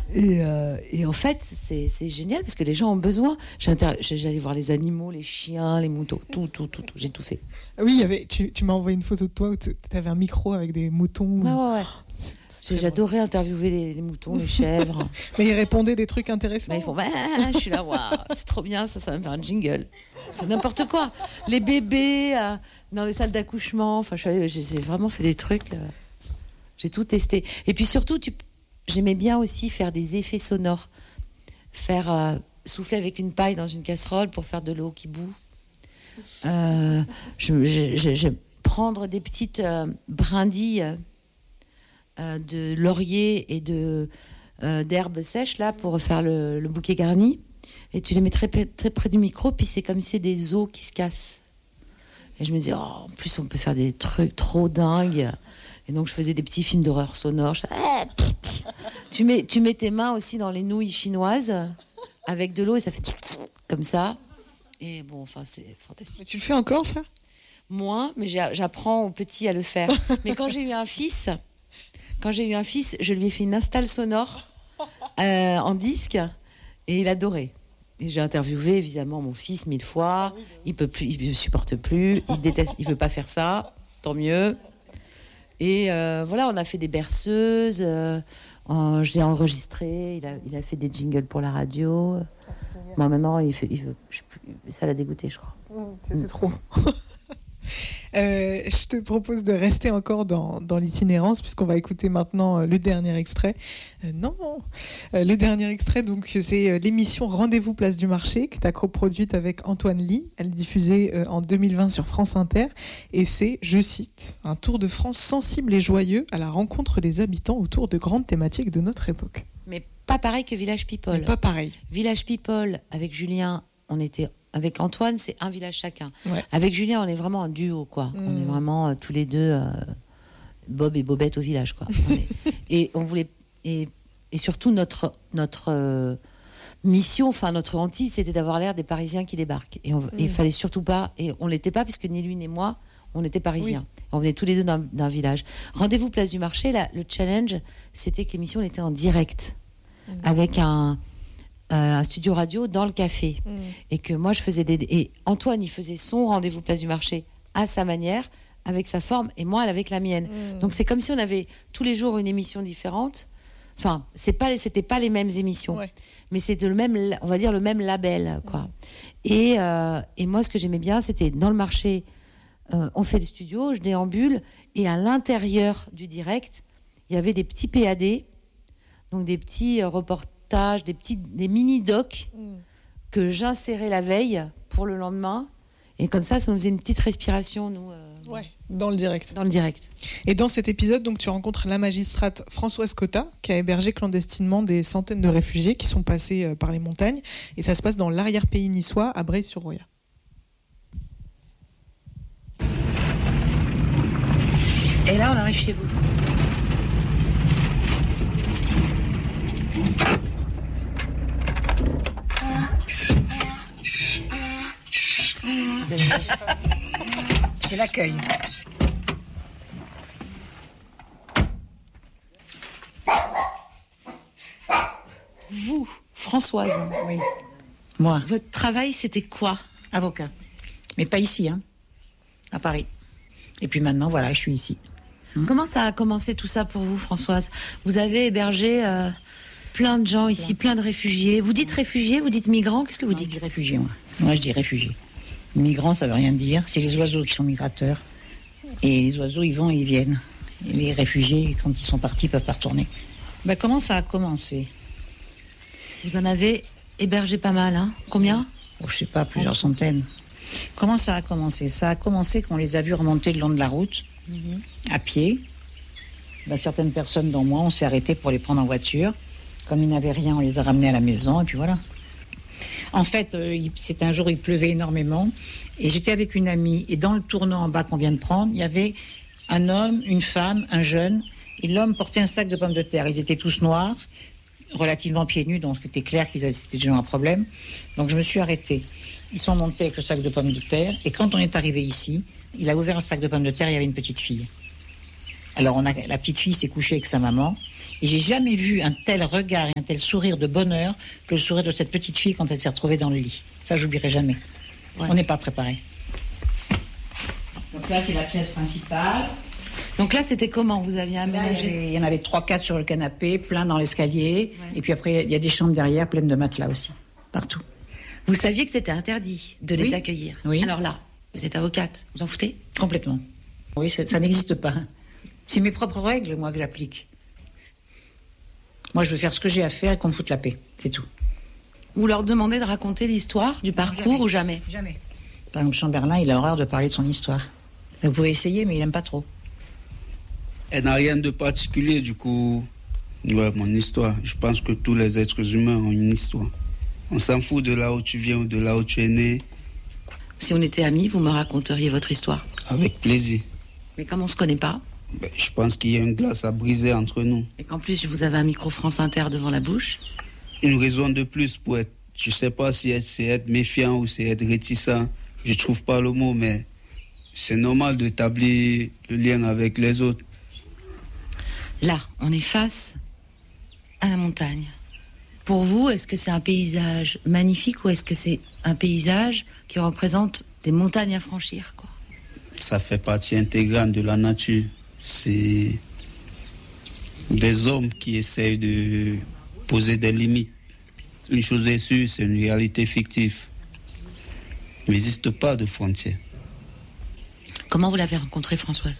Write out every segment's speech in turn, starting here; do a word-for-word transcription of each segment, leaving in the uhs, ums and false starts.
Et, euh, et en fait, c'est, c'est génial parce que les gens ont besoin. J'inter... J'allais voir les animaux, les chiens, les moutons, tout, tout, tout, tout. J'ai tout fait. Oui, il y avait, tu, tu m'as envoyé une photo de toi où tu avais un micro avec des moutons. Ouais, ouais, ouais. J'ai, j'adorais interviewer les, les moutons, les chèvres. Mais ils répondaient des trucs intéressants. Bah, ils font, bah, je suis là, waouh, c'est trop bien, ça, ça va me faire un jingle. C'est n'importe quoi. Les bébés euh, dans les salles d'accouchement. Enfin, je suis allée, j'ai vraiment fait des trucs. Euh, j'ai tout testé. Et puis surtout, tu j'aimais bien aussi faire des effets sonores, faire euh, souffler avec une paille dans une casserole pour faire de l'eau qui bout. Euh, je, je, je, je prendre des petites euh, brindilles euh, de laurier et de euh, d'herbes sèches là pour faire le, le bouquet garni. Et tu les mets très, très près du micro, puis c'est comme si c'est des os qui se cassent. Et je me dis, oh, en plus on peut faire des trucs trop dingues. Et donc je faisais des petits films d'horreur sonore. Je... tu, mets, tu mets tes mains aussi dans les nouilles chinoises avec de l'eau et ça fait comme ça. Et bon, enfin, c'est fantastique. Mais tu le fais encore, ça ? Moins, mais j'apprends aux petits à le faire. Mais quand j'ai eu un fils, quand j'ai eu un fils, je lui ai fait une install sonore euh, en disque et il adorait. Et j'ai interviewé évidemment mon fils mille fois. Il peut plus, il ne supporte plus, il déteste, il veut pas faire ça. Tant mieux. Et euh, voilà, on a fait des berceuses. Euh, euh, je l'ai enregistré. Il a, il a fait des jingles pour la radio. Bon, maintenant, il fait, il veut, je sais plus, ça l'a dégoûté, je crois. C'était mmh. trop. Euh, je te propose de rester encore dans, dans l'itinérance puisqu'on va écouter maintenant euh, le dernier extrait. Euh, non, euh, le dernier extrait, donc c'est euh, l'émission Rendez-vous Place du Marché que tu as coproduite avec Antoine Ly. Elle est diffusée euh, en deux mille vingt sur France Inter et c'est, je cite, un tour de France sensible et joyeux à la rencontre des habitants autour de grandes thématiques de notre époque. Mais pas pareil que Village People. Mais pas pareil. Village People avec Julien, on était avec Antoine, c'est un village chacun. Ouais. Avec Julien, on est vraiment un duo, quoi. Mmh. On est vraiment euh, tous les deux euh, Bob et Bobette au village, quoi. On est... et on voulait et, et surtout notre notre euh, mission, enfin notre hantise, c'était d'avoir l'air des Parisiens qui débarquent. Et il mmh. fallait surtout pas. Et on l'était pas puisque ni lui ni moi, on était Parisiens. Oui. On venait tous les deux d'un, d'un village. Rendez-vous Place du Marché. Là, le challenge, c'était que l'émission était en direct mmh. avec un Euh, un studio radio dans le café mmh. et que moi je faisais des et Antoine il faisait son Rendez-vous Place du Marché à sa manière avec sa forme et moi avec la mienne mmh. donc c'est comme si on avait tous les jours une émission différente, enfin c'est pas c'était pas les mêmes émissions ouais. mais c'était le même, on va dire le même label quoi mmh. et euh, et moi ce que j'aimais bien c'était dans le marché euh, on fait le studio, je déambule et à l'intérieur du direct il y avait des petits P A D, donc des petits euh, reportages, des petits, des mini docs mm. que j'insérais la veille pour le lendemain, et comme ça, ça nous faisait une petite respiration, nous. Euh, ouais, dans le direct. Dans le direct. Et dans cet épisode, donc, tu rencontres la magistrate Françoise Cotta, qui a hébergé clandestinement des centaines de réfugiés qui sont passés euh, par les montagnes, et ça se passe dans l'arrière-pays niçois, à Breil-sur-Roya. Et là, on arrive chez vous. C'est l'accueil. Vous, Françoise. Oui. Moi. Votre travail, c'était quoi ? Avocat. Mais pas ici, hein. À Paris. Et puis maintenant, voilà, je suis ici. Comment ça a commencé tout ça pour vous, Françoise ? Vous avez hébergé euh, plein de gens ici, plein de réfugiés. Vous dites réfugiés, vous dites migrants, qu'est-ce que vous non, dites ? Je dis réfugiés, moi. Moi, je dis réfugiés. Migrants, ça veut rien dire. C'est les oiseaux qui sont migrateurs. Et les oiseaux, ils vont et ils viennent. Et les réfugiés, quand ils sont partis, ils peuvent pas retourner. Ben, comment ça a commencé ? Vous en avez hébergé pas mal, hein ? Combien ? Oh, je sais pas, plusieurs oh. centaines. Comment ça a commencé ? Ça a commencé quand on les a vus remonter le long de la route, mmh. à pied. Ben, certaines personnes, dont moi, on s'est arrêtés pour les prendre en voiture. Comme ils n'avaient rien, on les a ramenés à la maison, et puis voilà. En fait, euh, c'était un jour où il pleuvait énormément, et j'étais avec une amie, et dans le tournant en bas qu'on vient de prendre, il y avait un homme, une femme, un jeune, et l'homme portait un sac de pommes de terre. Ils étaient tous noirs, relativement pieds nus, donc c'était clair qu'ils avaient, c'était déjà un problème. Donc je me suis arrêtée. Ils sont montés avec le sac de pommes de terre, et quand on est arrivé ici, il a ouvert un sac de pommes de terre, et il y avait une petite fille. Alors on a, la petite fille s'est couchée avec sa maman, Et j'ai jamais vu un tel regard et un tel sourire de bonheur que le sourire de cette petite fille quand elle s'est retrouvée dans le lit. Ça, j'oublierai jamais. Ouais. On n'est pas préparé. Donc là, c'est la pièce principale. Donc là, c'était comment vous aviez aménagé? Il y en avait trois, quatre sur le canapé, plein dans l'escalier. Ouais. Et puis après, il y a des chambres derrière, pleines de matelas aussi, partout. Vous saviez que c'était interdit de les oui. accueillir. Oui. Alors là, vous êtes avocate, vous en foutez? Complètement. Oui, ça, ça n'existe pas. C'est mes propres règles, moi, que j'applique. Moi, je veux faire ce que j'ai à faire et qu'on me foute la paix. C'est tout. Vous leur demandez de raconter l'histoire du parcours jamais. ou jamais? Jamais. Par exemple, Chamberlain, il a horreur de parler de son histoire. Vous pouvez essayer, mais il n'aime pas trop. Elle n'a rien de particulier, du coup. Ouais, mon histoire. Je pense que tous les êtres humains ont une histoire. On s'en fout de là où tu viens ou de là où tu es né. Si on était amis, vous me raconteriez votre histoire? Avec plaisir. Mais comme on ne se connaît pas? Ben, je pense qu'il y a une glace à briser entre nous. Et qu'en plus, vous avez un micro France Inter devant la bouche? Une raison de plus pour être... Je ne sais pas si c'est être méfiant ou c'est être réticent. Je ne trouve pas le mot, mais c'est normal d'établir le lien avec les autres. Là, on est face à la montagne. Pour vous, est-ce que c'est un paysage magnifique ou est-ce que c'est un paysage qui représente des montagnes à franchir, quoi? Ça fait partie intégrante de la nature. C'est des hommes qui essayent de poser des limites. Une chose est sûre, c'est une réalité fictive. Il n'existe pas de frontières. Comment vous l'avez rencontrée, Françoise?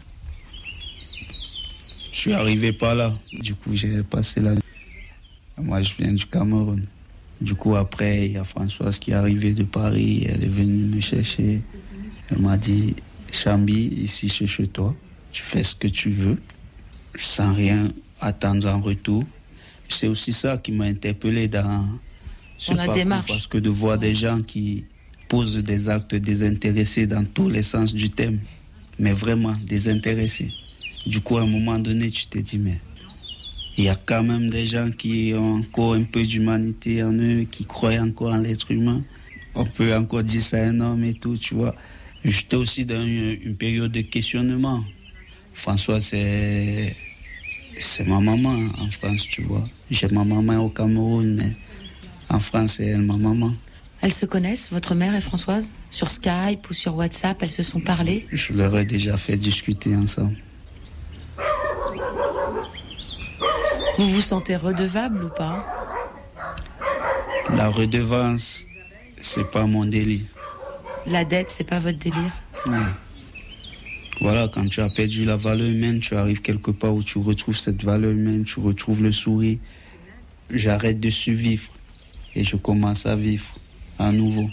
Je suis arrivé par là. Du coup, j'ai passé là. Moi, je viens du Cameroun. Du coup, après, il y a Françoise qui est arrivée de Paris. Elle est venue me chercher. Elle m'a dit, Chambi, ici, c'est chez toi. Tu fais ce que tu veux, sans rien attendre en retour. C'est aussi ça qui m'a interpellé dans ce dans la parcours. Démarche. Parce que de voir des gens qui posent des actes désintéressés dans tous les sens du thème, mais vraiment désintéressés. Du coup, à un moment donné, tu te dis, mais il y a quand même des gens qui ont encore un peu d'humanité en eux, qui croient encore en l'être humain. On peut encore dire ça à un homme et tout, tu vois. J'étais aussi dans une, une période de questionnement. François, c'est, c'est ma maman en France, tu vois. J'ai ma maman au Cameroun, mais en France, c'est elle, ma maman. Elles se connaissent, votre mère et Françoise? Sur Skype ou sur WhatsApp, elles se sont parlé? Je leur ai déjà fait discuter ensemble. Vous vous sentez redevable ou pas? La redevance, c'est pas mon délire. La dette, c'est pas votre délire? Oui. Voilà, quand tu as perdu la valeur humaine, tu arrives quelque part où tu retrouves cette valeur humaine, tu retrouves le sourire. J'arrête de survivre et je commence à vivre à nouveau.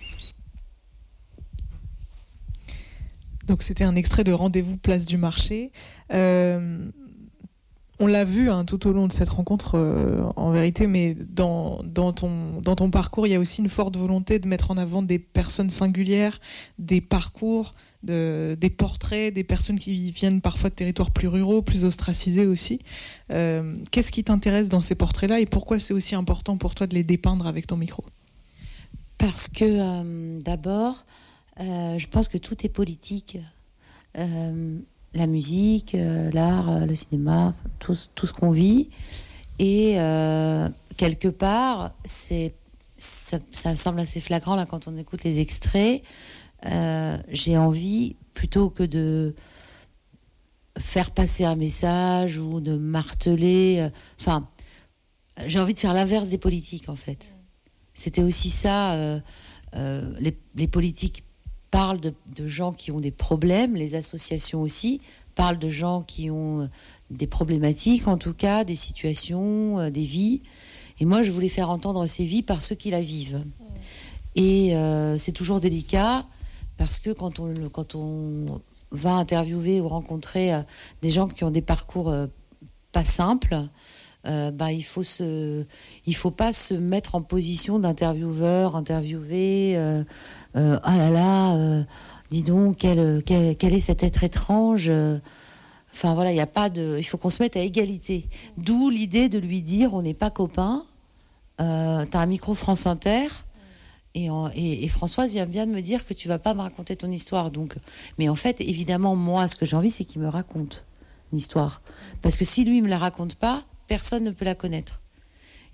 Donc c'était un extrait de Rendez-vous Place du Marché. Euh, on l'a vu hein, tout au long de cette rencontre, euh, en vérité, mais dans, dans, ton, dans ton parcours, il y a aussi une forte volonté de mettre en avant des personnes singulières, des parcours, de, des portraits, des personnes qui viennent parfois de territoires plus ruraux, plus ostracisés aussi. Euh, qu'est-ce qui t'intéresse dans ces portraits-là et pourquoi c'est aussi important pour toi de les dépeindre avec ton micro? Parce que euh, d'abord, euh, je pense que tout est politique. Euh, la musique, euh, l'art, euh, le cinéma, tout, tout ce qu'on vit. Et euh, quelque part, c'est, ça, ça semble assez flagrant là, quand on écoute les extraits. Euh, j'ai envie, plutôt que de faire passer un message ou de marteler... Enfin, euh, j'ai envie de faire l'inverse des politiques, en fait. C'était aussi ça. Euh, euh, les, les politiques parlent de, de gens qui ont des problèmes, les associations aussi parlent de gens qui ont des problématiques, en tout cas, des situations, euh, des vies. Et moi, je voulais faire entendre ces vies par ceux qui la vivent. Et euh, c'est toujours délicat, parce que quand on, quand on va interviewer ou rencontrer euh, des gens qui ont des parcours euh, pas simples, Euh, bah, il faut se, il faut pas se mettre en position d'intervieweur, interviewé. Euh, euh, ah là là, euh, dis donc, quel, quel, quel est cet être étrange. Enfin voilà, il y a pas de, il faut qu'on se mette à égalité. D'où l'idée de lui dire, on n'est pas copains. Euh, t'as un micro France Inter. Et, en, et, et Françoise vient bien de me dire que tu vas pas me raconter ton histoire. Donc, mais en fait, évidemment, moi, ce que j'ai envie, c'est qu'il me raconte une histoire. Parce que si lui me la raconte pas, personne ne peut la connaître.